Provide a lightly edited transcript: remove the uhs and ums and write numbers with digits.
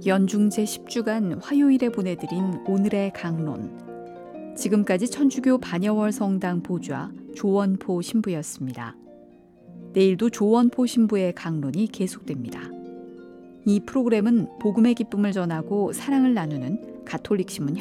연중 제10주간 화요일에 보내드린 오늘의 강론. 지금까지 천주교 반야월 성당 보좌 조원포 신부였습니다. 내일도 조원포 신부의 강론이 계속됩니다. 이 프로그램은 복음의 기쁨을 전하고 사랑을 나누는 가톨릭 신문